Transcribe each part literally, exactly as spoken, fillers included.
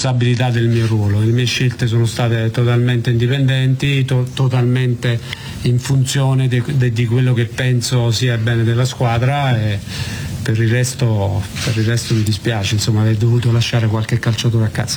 responsabilità del mio ruolo. Le mie scelte sono state totalmente indipendenti, to totalmente in funzione de de di quello che penso sia il bene della squadra, e per il resto, per il resto mi dispiace insomma aver dovuto lasciare qualche calciatore a casa.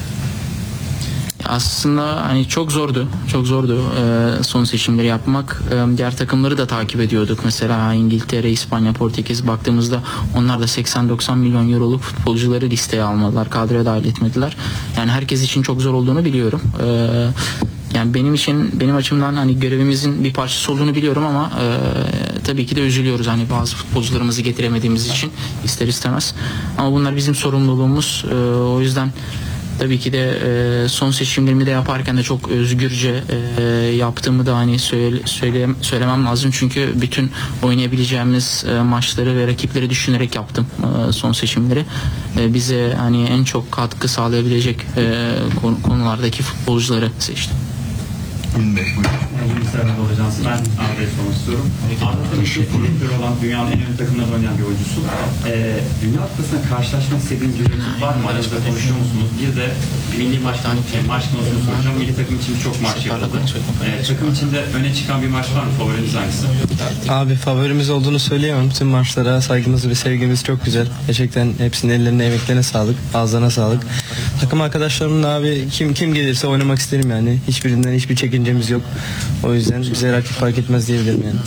Aslında hani çok zordu, çok zordu e, son seçimleri yapmak. E, diğer takımları da takip ediyorduk. Mesela İngiltere, İspanya, Portekiz baktığımızda onlar da seksen doksan milyon euroluk futbolcuları listeye almadılar, kadroya dahil etmediler. Yani herkes için çok zor olduğunu biliyorum. E, yani benim için, benim açımdan hani görevimizin bir parçası olduğunu biliyorum ama e, tabii ki de üzülüyoruz hani bazı futbolcularımızı getiremediğimiz için ister istemez. Ama bunlar bizim sorumluluğumuz. E, o yüzden tabii ki de e, son seçimlerimi de yaparken de çok özgürce e, yaptığımı da hani söyle, söyle, söylemem lazım. Çünkü bütün oynayabileceğimiz e, maçları ve rakipleri düşünerek yaptım e, son seçimleri. E, bize hani en çok katkı sağlayabilecek e, konulardaki futbolcuları seçtim. yirmi sırada olacağız. Ben Arda'ya sormak istiyorum. Arda tabii ki olimpiyat olan dünyanın en önemli takımlarında oynayan bir oyuncusu. Ee, Dünya Kupası'na karşılaşmak istediğiniz bir rakip var mı? Aranızda konuşuyor musunuz? Bir de milli maçtan maç konusunu soracağım. Milli takım için çok maç yapıldı. Ee, takım içinde öne çıkan bir maç var mı? Favoriniz hangisi? Abi favorimiz olduğunu söyleyemem. Tüm maçlara saygımız ve sevgimiz çok güzel. Gerçekten hepsinin ellerine, emeklerine sağlık. Ağızlarına sağlık. Takım arkadaşlarımla abi kim kim gelirse oynamak isterim yani. Hiçbirinden hiçbir çekincemiz yok. O yüzden bize rakip fark etmez diyebilirim yani.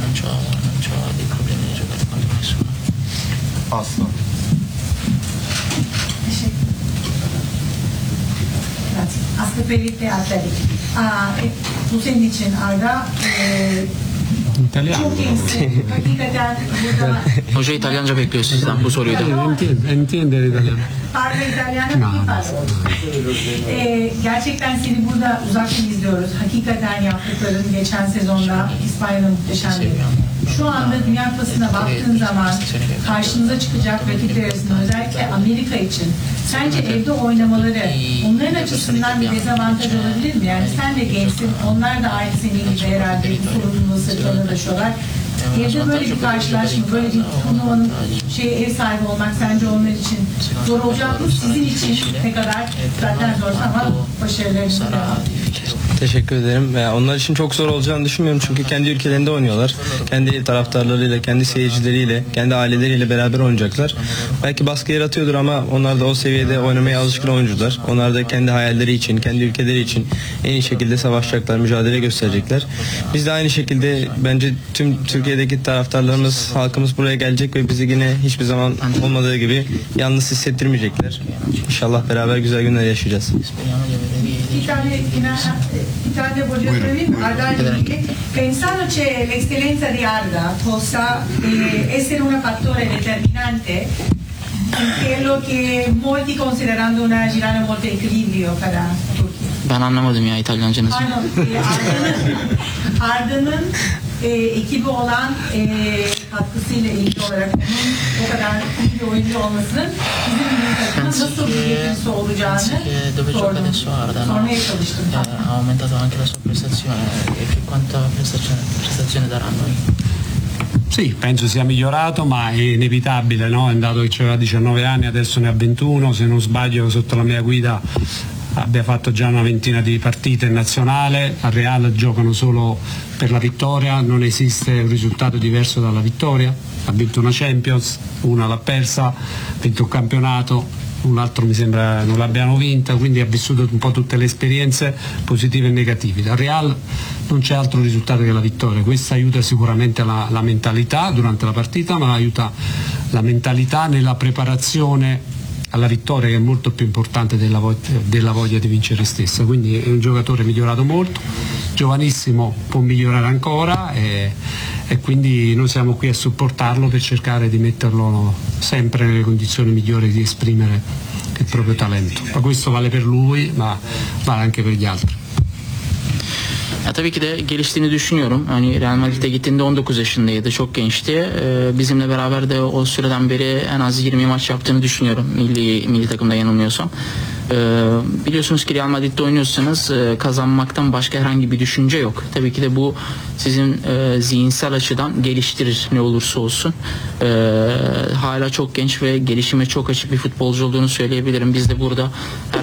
Aslan. Aslı Pelit'le atladık. Bu senin için Arda. İtalyan. Çok gençsin. Hakikaten burada... Hoca İtalyanca bekliyor sizden bu soruyu da. Entiende l'italiano. Parla İtalyan'a mı parla? Ee, gerçekten seni burada uzaktan izliyoruz. Hakikaten yaptıkların geçen sezonda İspanya'da muhteşemdi. Şu anda Dünya Kupası'na baktığın zaman karşınıza çıkacak rakipler arasında özellikle Amerika için sence evde oynamaları onların açısından bir dezavantaj olabilir mi? Yani sen de gençsin, onlar da aynı senin gibi herhalde bu sorumluluğu sırtlarına taşıyorlar. Evde böyle bir karşılaşma, böyle bir turnuvanın şey, ev sahibi olmak sence onlar için zor olacak mı? Sizin için ne kadar zaten zor ama başarılarınız devam. Teşekkür ederim. Yani onlar için çok zor olacağını düşünmüyorum çünkü kendi ülkelerinde oynuyorlar. Kendi taraftarlarıyla, kendi seyircileriyle, kendi aileleriyle beraber oynayacaklar. Belki baskı yaratıyordur ama onlar da o seviyede oynamaya alışkın oyuncular. Onlar da kendi hayalleri için, kendi ülkeleri için en iyi şekilde savaşacaklar, mücadele gösterecekler. Biz de aynı şekilde bence tüm Türkiye'deki taraftarlarımız, halkımız buraya gelecek ve bizi yine hiçbir zaman olmadığı gibi yalnız hissettirmeyecekler. İnşallah beraber güzel günler yaşayacağız. Bir tane, bir tane voglio dire Arda ilgili. Pensando che l'eccellenza di Arda possa eh, essere un fattore determinante in quello che molti considerando una Girana molto equilibrio para Turchia. Ben anlamadım ya İtalyancanızı. Pardon, Arda'nın Arda'nın e, ekibi olan e, katkısıyla ilgili olarak onun o kadar iyi bir oyuncu olmasının bizim bir takımın nasıl bir getirisi olacağını sordum. Sormaya çalıştım. Ha aumentato anche la sua prestazione e che quanta prestazione, prestazione daranno? Sì, penso sia migliorato, ma è inevitabile, no? È andato che aveva diciannove anni, adesso ne ha ventuno, se non sbaglio sotto la mia guida abbia fatto già una ventina di partite in nazionale. Al Real giocano solo per la vittoria, non esiste un risultato diverso dalla vittoria. Ha vinto una Champions, una l'ha persa, ha vinto un campionato, un altro mi sembra non l'abbiamo vinta, quindi ha vissuto un po' tutte le esperienze positive e negative. Al Real non c'è altro risultato che la vittoria, questo aiuta sicuramente la, la mentalità durante la partita, ma aiuta la mentalità nella preparazione alla vittoria, che è molto più importante della, vo della voglia di vincere stessa. Quindi è un giocatore migliorato molto, giovanissimo, può migliorare ancora e, e quindi noi siamo qui a supportarlo per cercare di metterlo sempre nelle condizioni migliori di esprimere il proprio talento. Ma questo vale per lui, ma vale anche per gli altri. Ya tabii ki de geliştiğini düşünüyorum. Hani Real Madrid'e gittiğinde on dokuz yaşındaydı, çok gençti. Ee, bizimle beraber de o süreden beri en az yirmi maç yaptığını düşünüyorum. Milli milli takımda yanılmıyorsam. Ee, biliyorsunuz ki Real Madrid'de oynuyorsanız e, kazanmaktan başka herhangi bir düşünce yok. Tabii ki de bu sizin e, zihinsel açıdan geliştirir ne olursa olsun. Ee, hala çok genç ve gelişime çok açık bir futbolcu olduğunu söyleyebilirim. Biz de burada her